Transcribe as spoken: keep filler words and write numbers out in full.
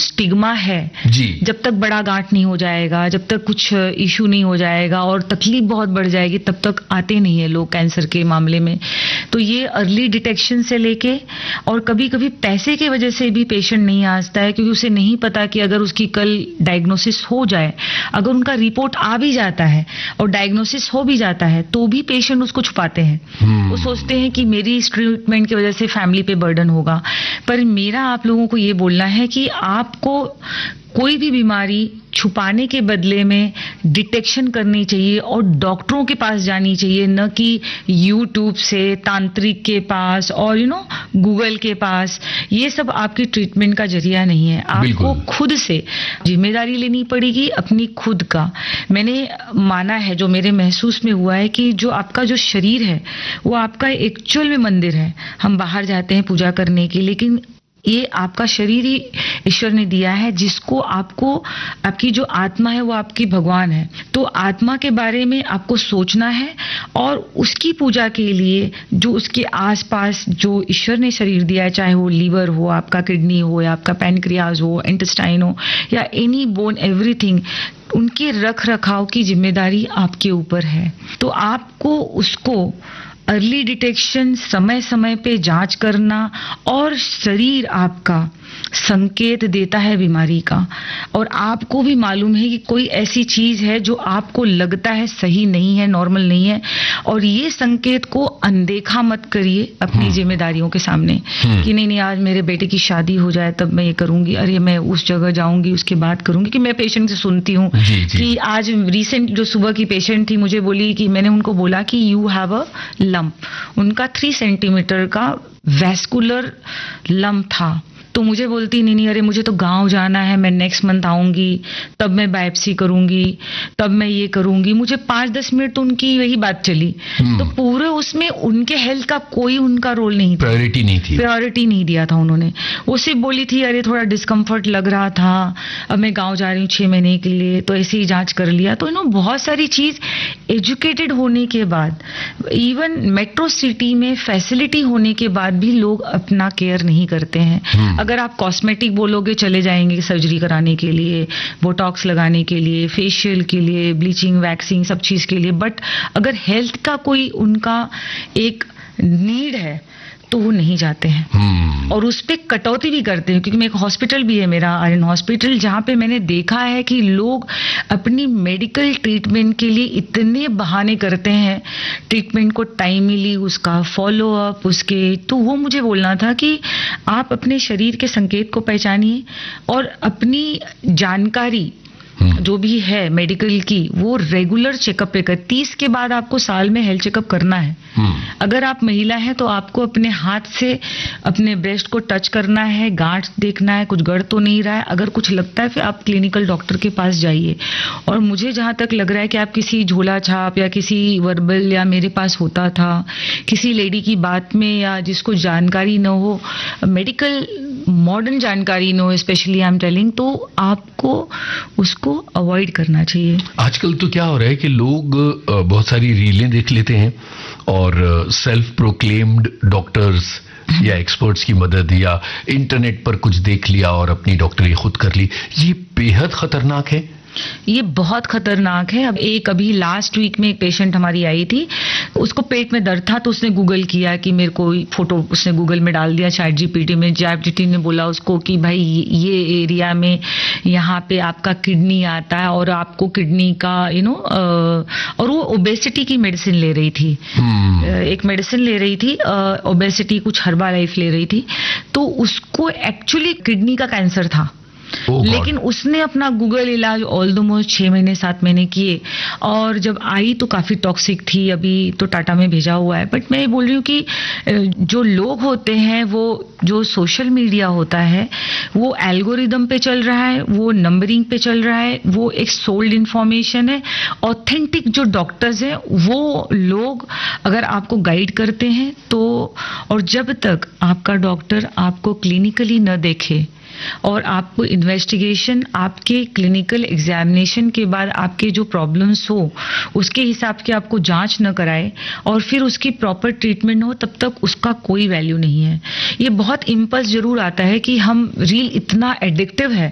Stigma है जी। जब तक बड़ा गांठ नहीं हो जाएगा, जब तक कुछ इशू नहीं हो जाएगा और तकलीफ बहुत बढ़ जाएगी, तब तक आते नहीं है लोग कैंसर के मामले में। तो ये अर्ली डिटेक्शन से लेके, और कभी कभी पैसे की वजह से भी पेशेंट नहीं आता है, क्योंकि उसे नहीं पता कि अगर उसकी कल डायग्नोसिस हो जाए, अगर उनका रिपोर्ट आ भी जाता है और डायग्नोसिस हो भी जाता है, तो भी पेशेंट उसको छुपाते हैं। hmm. वो सोचते हैं कि मेरी इस ट्रीटमेंट की वजह से फैमिली पे बर्डन होगा। पर मेरा आप लोगों को ये बोलना है कि आपको कोई भी बीमारी छुपाने के बदले में डिटेक्शन करनी चाहिए और डॉक्टरों के पास जानी चाहिए, न कि यूट्यूब से, तांत्रिक के पास और यू नो गूगल के पास। ये सब आपकी ट्रीटमेंट का जरिया नहीं है। आपको खुद से जिम्मेदारी लेनी पड़ेगी अपनी खुद का। मैंने माना है, जो मेरे महसूस में हुआ है, कि जो आपका जो शरीर है वो आपका एक्चुअल में मंदिर है। हम बाहर जाते हैं पूजा करने की, लेकिन ये आपका शरीर ही ईश्वर ने दिया है, जिसको आपको, आपकी जो आत्मा है वो आपकी भगवान है। तो आत्मा के बारे में आपको सोचना है और उसकी पूजा के लिए जो उसके आसपास जो ईश्वर ने शरीर दिया है, चाहे वो लीवर हो, आपका किडनी हो, या आपका पैनक्रियाज हो, इंटेस्टाइन हो, या एनी बोन, एवरीथिंग, उनके रख रखाव की जिम्मेदारी आपके ऊपर है। तो आपको उसको अर्ली डिटेक्शन, समय समय पे जांच करना, और शरीर आपका संकेत देता है बीमारी का, और आपको भी मालूम है कि कोई ऐसी चीज है जो आपको लगता है सही नहीं है, नॉर्मल नहीं है, और ये संकेत को अनदेखा मत करिए अपनी जिम्मेदारियों के सामने कि नहीं नहीं आज मेरे बेटे की शादी हो जाए तब मैं ये करूंगी, अरे मैं उस जगह जाऊंगी उसके बाद करूंगी। कि मैं पेशेंट से सुनती हूँ कि आज रिसेंट जो सुबह की पेशेंट थी, मुझे बोली कि मैंने उनको बोला कि यू हैव अ लंप, उनका थ्री सेंटीमीटर का वैस्कुलर लंप था। तो मुझे बोलती नहीं नहीं अरे मुझे तो गांव जाना है, मैं नेक्स्ट मंथ आऊंगी, तब मैं बायोप्सी करूंगी, तब मैं ये करूंगी। मुझे पांच दस मिनट तो उनकी वही बात चली। तो पूरे उसमें उनके हेल्थ का कोई उनका रोल नहीं था, प्रायोरिटी नहीं थी, प्रायोरिटी नहीं दिया था उन्होंने। वो सिर्फ बोली थी अरे थोड़ा डिस्कम्फर्ट लग रहा था, अब मैं गाँव जा रही हूँ छह महीने के लिए, तो ऐसे ही जाँच कर लिया। तो यू नो बहुत सारी चीज एजुकेटेड होने के बाद, इवन मेट्रो सिटी में फैसिलिटी होने के बाद भी लोग अपना केयर नहीं करते हैं। अगर आप कॉस्मेटिक बोलोगे, चले जाएंगे सर्जरी कराने के लिए, बोटॉक्स लगाने के लिए, फेशियल के लिए, ब्लीचिंग, वैक्सिंग, सब चीज के लिए, बट अगर हेल्थ का कोई उनका एक नीड है तो वो नहीं जाते हैं। hmm. और उस पे कटौती भी करते हैं, क्योंकि मैं एक हॉस्पिटल भी है मेरा, आर्यन हॉस्पिटल, जहाँ पे मैंने देखा है कि लोग अपनी मेडिकल ट्रीटमेंट के लिए इतने बहाने करते हैं, ट्रीटमेंट को टाइमली, उसका फॉलो अप, उसके, तो वो मुझे बोलना था कि आप अपने शरीर के संकेत को पहचानिए और अपनी जानकारी जो भी है मेडिकल की वो रेगुलर चेकअप पे कर। तीस के बाद आपको साल में हेल्थ चेकअप करना है। अगर आप महिला हैं तो आपको अपने हाथ से अपने ब्रेस्ट को टच करना है, गांठ देखना है, कुछ गड़ तो नहीं रहा है। अगर कुछ लगता है फिर आप क्लिनिकल डॉक्टर के पास जाइए। और मुझे जहां तक लग रहा है कि आप किसी झोला छाप या किसी वर्बल, या मेरे पास होता था किसी लेडी की बात में, या जिसको जानकारी न हो, मेडिकल मॉडर्न जानकारी न हो, स्पेशली आई एम टेलिंग, तो आपको उसको अवॉइड करना चाहिए। आजकल तो क्या हो रहा है कि लोग बहुत सारी रीलें देख लेते हैं और सेल्फ प्रोक्लेम्ड डॉक्टर्स या एक्सपर्ट्स की मदद, या इंटरनेट पर कुछ देख लिया और अपनी डॉक्टरी खुद कर ली। ये बेहद खतरनाक है। ये बहुत खतरनाक है। अब एक अभी लास्ट वीक में एक पेशेंट हमारी आई थी, उसको पेट में दर्द था, तो उसने गूगल किया कि मेरे को फोटो, उसने गूगल में डाल दिया चैट जीपीटी में। चैट जीपीटी ने बोला उसको कि भाई ये एरिया में यहाँ पे आपका किडनी आता है और आपको किडनी का यू नो, और वो ओबेसिटी की मेडिसिन ले रही थी। hmm. एक मेडिसिन ले रही थी ओबेसिटी, कुछ हर्बा लाइफ ले रही थी, तो उसको एक्चुअली किडनी का कैंसर था। Oh लेकिन उसने अपना गूगल इलाज ऑलमोस्ट छह महीने सात महीने किए, और जब आई तो काफी टॉक्सिक थी। अभी तो टाटा में भेजा हुआ है। बट मैं ये बोल रही हूँ कि जो लोग होते हैं, वो जो सोशल मीडिया होता है वो एल्गोरिदम पे चल रहा है, वो नंबरिंग पे चल रहा है, वो एक सोल्ड इंफॉर्मेशन है। ऑथेंटिक जो डॉक्टर्स हैं वो लोग अगर आपको गाइड करते हैं तो, और जब तक आपका डॉक्टर आपको क्लिनिकली न देखे और आपको इन्वेस्टिगेशन, आपके क्लिनिकल एग्जामिनेशन के बाद आपके जो प्रॉब्लम्स हो उसके हिसाब के आपको जांच न कराए और फिर उसकी प्रॉपर ट्रीटमेंट हो, तब तक उसका कोई वैल्यू नहीं है। ये बहुत इम्पल्स जरूर आता है कि हम रील इतना एडिक्टिव है